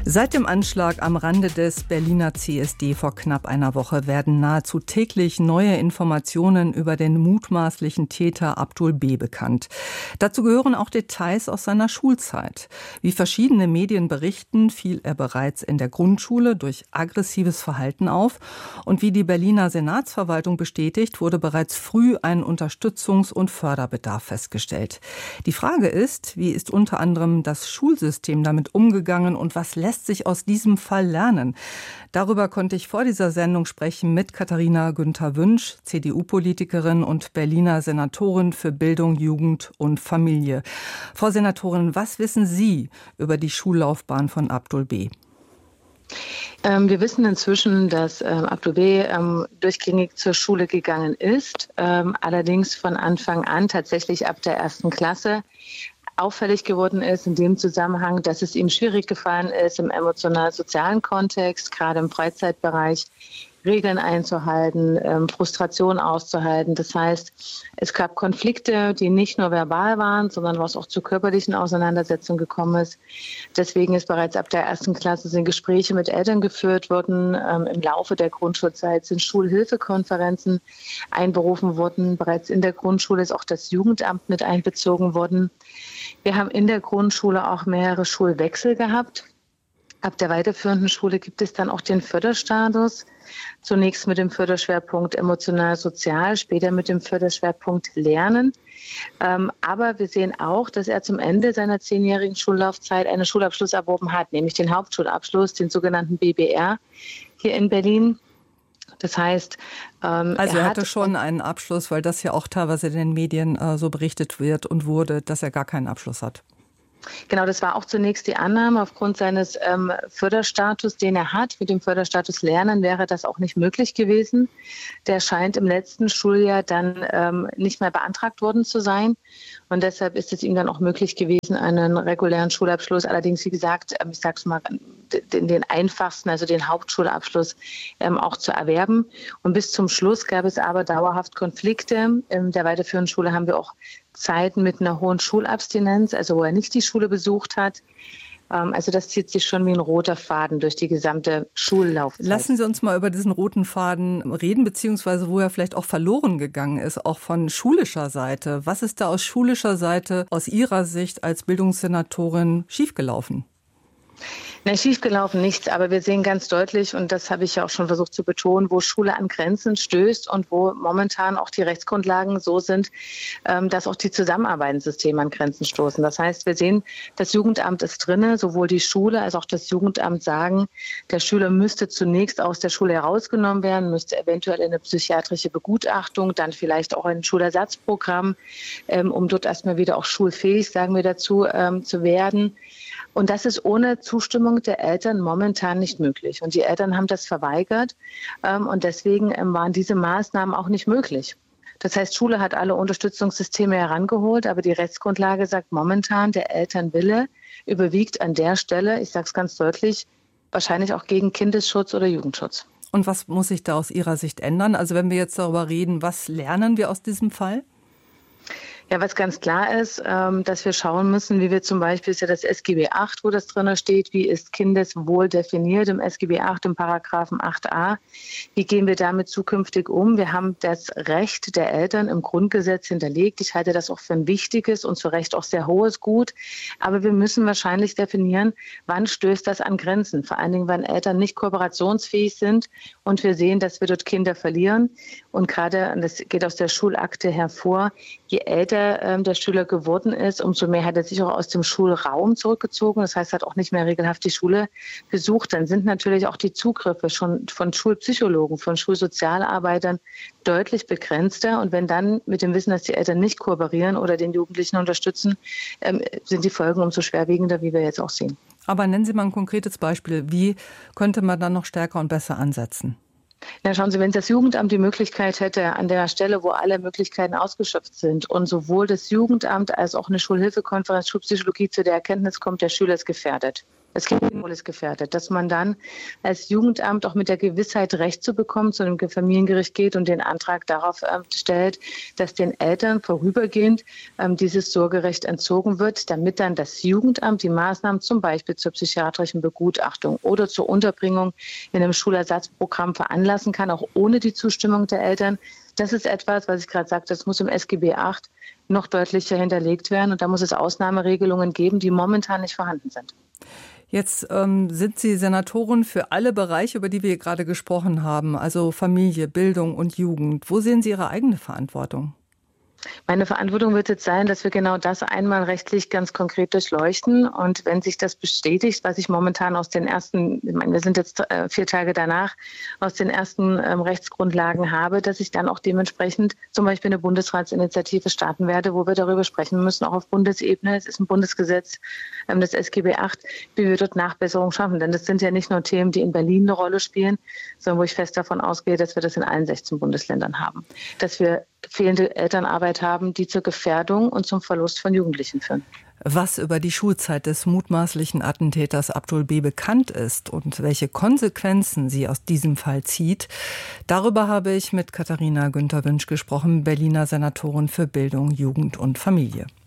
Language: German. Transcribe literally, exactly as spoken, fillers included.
Seit dem Anschlag am Rande des Berliner C S D vor knapp einer Woche werden nahezu täglich neue Informationen über den mutmaßlichen Täter Abdul B. bekannt. Dazu gehören auch Details aus seiner Schulzeit. Wie verschiedene Medien berichten, fiel er bereits in der Grundschule durch aggressives Verhalten auf. Und wie die Berliner Senatsverwaltung bestätigt, wurde bereits früh ein Unterstützungs- und Förderbedarf festgestellt. Die Frage ist, wie ist unter anderem das Schulsystem damit umgegangen und was lässt sich aus diesem Fall lernen? Darüber konnte ich vor dieser Sendung sprechen mit Katharina Günther-Wünsch, C D U-Politikerin und Berliner Senatorin für Bildung, Jugend und Familie. Frau Senatorin, was wissen Sie über die Schullaufbahn von Abdul B.? Ähm, wir wissen inzwischen, dass ähm, Abdul B. Ähm, durchgängig zur Schule gegangen ist, ähm, allerdings von Anfang an, tatsächlich ab der ersten Klasse, auffällig geworden ist in dem Zusammenhang, dass es ihm schwierig gefallen ist, im emotional-sozialen Kontext, gerade im Freizeitbereich, Regeln einzuhalten, ähm, Frustration auszuhalten. Das heißt, es gab Konflikte, die nicht nur verbal waren, sondern was auch zu körperlichen Auseinandersetzungen gekommen ist. Deswegen ist bereits ab der ersten Klasse sind Gespräche mit Eltern geführt worden. Ähm, Im Laufe der Grundschulzeit sind Schulhilfekonferenzen einberufen worden. Bereits in der Grundschule ist auch das Jugendamt mit einbezogen worden. Wir haben in der Grundschule auch mehrere Schulwechsel gehabt. Ab der weiterführenden Schule gibt es dann auch den Förderstatus. Zunächst mit dem Förderschwerpunkt emotional-sozial, später mit dem Förderschwerpunkt Lernen. Ähm, aber wir sehen auch, dass er zum Ende seiner zehnjährigen Schullaufzeit einen Schulabschluss erworben hat, nämlich den Hauptschulabschluss, den sogenannten B B R hier in Berlin. Das heißt, ähm, also er, er hatte hat schon einen Abschluss, weil das ja auch teilweise in den Medien äh, so berichtet wird und wurde, dass er gar keinen Abschluss hat. Genau, das war auch zunächst die Annahme. Aufgrund seines ähm, Förderstatus, den er hat, mit dem Förderstatus Lernen, wäre das auch nicht möglich gewesen. Der scheint im letzten Schuljahr dann ähm, nicht mehr beantragt worden zu sein. Und deshalb ist es ihm dann auch möglich gewesen, einen regulären Schulabschluss, allerdings, wie gesagt, ähm, ich sage es mal, den, den einfachsten, also den Hauptschulabschluss, ähm, auch zu erwerben. Und bis zum Schluss gab es aber dauerhaft Konflikte. In der weiterführenden Schule haben wir auch Zeiten mit einer hohen Schulabstinenz, also wo er nicht die Schule besucht hat. Also das zieht sich schon wie ein roter Faden durch die gesamte Schullaufzeit. Lassen Sie uns mal über diesen roten Faden reden, beziehungsweise wo er vielleicht auch verloren gegangen ist, auch von schulischer Seite. Was ist da aus schulischer Seite aus Ihrer Sicht als Bildungssenatorin schiefgelaufen? Na, schiefgelaufen nichts, aber wir sehen ganz deutlich, und das habe ich ja auch schon versucht zu betonen, wo Schule an Grenzen stößt und wo momentan auch die Rechtsgrundlagen so sind, dass auch die Zusammenarbeitssysteme an Grenzen stoßen. Das heißt, wir sehen, das Jugendamt ist drinne, sowohl die Schule als auch das Jugendamt sagen, der Schüler müsste zunächst aus der Schule herausgenommen werden, müsste eventuell in eine psychiatrische Begutachtung, dann vielleicht auch ein Schulersatzprogramm, um dort erstmal wieder auch schulfähig, sagen wir dazu, zu werden. Und das ist ohne Zustimmung der Eltern momentan nicht möglich. Und die Eltern haben das verweigert. Ähm, und deswegen ähm, waren diese Maßnahmen auch nicht möglich. Das heißt, Schule hat alle Unterstützungssysteme herangeholt, aber die Rechtsgrundlage sagt momentan, der Elternwille überwiegt an der Stelle, ich sage es ganz deutlich, wahrscheinlich auch gegen Kindesschutz oder Jugendschutz. Und was muss sich da aus Ihrer Sicht ändern? Also wenn wir jetzt darüber reden, was lernen wir aus diesem Fall? Ja, was ganz klar ist, ähm, dass wir schauen müssen, wie wir zum Beispiel, ist ja das S G B acht, wo das drin steht, wie ist Kindeswohl definiert im S G B acht, im Paragraphen acht a. Wie gehen wir damit zukünftig um? Wir haben das Recht der Eltern im Grundgesetz hinterlegt. Ich halte das auch für ein wichtiges und zu Recht auch sehr hohes Gut. Aber wir müssen wahrscheinlich definieren, wann stößt das an Grenzen? Vor allen Dingen, wenn Eltern nicht kooperationsfähig sind und wir sehen, dass wir dort Kinder verlieren. Und gerade, und das geht aus der Schulakte hervor, je älter der Schüler geworden ist, umso mehr hat er sich auch aus dem Schulraum zurückgezogen. Das heißt, er hat auch nicht mehr regelhaft die Schule besucht. Dann sind natürlich auch die Zugriffe schon von Schulpsychologen, von Schulsozialarbeitern deutlich begrenzter. Und wenn dann mit dem Wissen, dass die Eltern nicht kooperieren oder den Jugendlichen unterstützen, sind die Folgen umso schwerwiegender, wie wir jetzt auch sehen. Aber nennen Sie mal ein konkretes Beispiel. Wie könnte man dann noch stärker und besser ansetzen? Na, schauen Sie, wenn das Jugendamt die Möglichkeit hätte, an der Stelle, wo alle Möglichkeiten ausgeschöpft sind und sowohl das Jugendamt als auch eine Schulhilfekonferenz Schulpsychologie zu der Erkenntnis kommt, der Schüler ist gefährdet. das Kindeswohl ist gefährdet, dass man dann als Jugendamt auch mit der Gewissheit, Recht zu bekommen, zu einem Familiengericht geht und den Antrag darauf äh, stellt, dass den Eltern vorübergehend ähm, dieses Sorgerecht entzogen wird, damit dann das Jugendamt die Maßnahmen zum Beispiel zur psychiatrischen Begutachtung oder zur Unterbringung in einem Schulersatzprogramm veranlassen kann, auch ohne die Zustimmung der Eltern. Das ist etwas, was ich gerade sagte, das muss im S G B acht noch deutlicher hinterlegt werden. Und da muss es Ausnahmeregelungen geben, die momentan nicht vorhanden sind. Jetzt ähm, sind Sie Senatorin für alle Bereiche, über die wir gerade gesprochen haben, also Familie, Bildung und Jugend. Wo sehen Sie Ihre eigene Verantwortung? Meine Verantwortung wird jetzt sein, dass wir genau das einmal rechtlich ganz konkret durchleuchten. Und wenn sich das bestätigt, was ich momentan aus den ersten, ich meine, wir sind jetzt äh, vier Tage danach, aus den ersten ähm, Rechtsgrundlagen habe, dass ich dann auch dementsprechend zum Beispiel eine Bundesratsinitiative starten werde, wo wir darüber sprechen müssen, auch auf Bundesebene. Es ist ein Bundesgesetz, ähm, das S G B acht, wie wir dort Nachbesserungen schaffen. Denn das sind ja nicht nur Themen, die in Berlin eine Rolle spielen, sondern wo ich fest davon ausgehe, dass wir das in allen sechzehn Bundesländern haben. Dass wir fehlende Elternarbeit haben, die zur Gefährdung und zum Verlust von Jugendlichen führen. Was über die Schulzeit des mutmaßlichen Attentäters Abdul B. bekannt ist und welche Konsequenzen sie aus diesem Fall zieht, darüber habe ich mit Katharina Günther-Wünsch gesprochen, Berliner Senatorin für Bildung, Jugend und Familie.